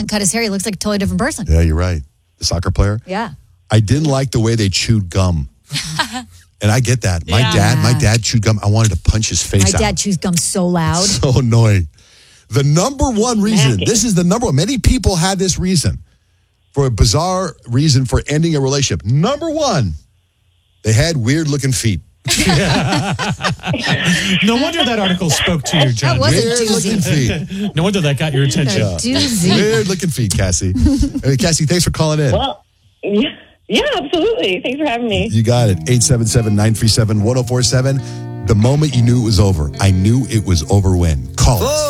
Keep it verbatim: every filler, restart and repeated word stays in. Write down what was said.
and cut his hair, he looks like a totally different person. Yeah, you're right. The soccer player. Yeah. I didn't like the way they chewed gum. And I get that. My Yeah. dad, my dad chewed gum. I wanted to punch his face My out. dad chews gum so loud. So annoying. The number one reason, Smacking. this is the number one. Many people had this reason for a bizarre reason for ending a relationship. Number one, they had weird looking feet. No wonder that article spoke to you, John. That was a Weird looking doozy. feet. No wonder that got your attention. A doozy. Weird looking feet, Cassie. Hey, Cassie, thanks for calling in. Well, yeah, yeah, absolutely. Thanks for having me. You got it. eight seven seven, nine three seven, one oh four seven. The moment you knew it was over, I knew it was over when. Call us.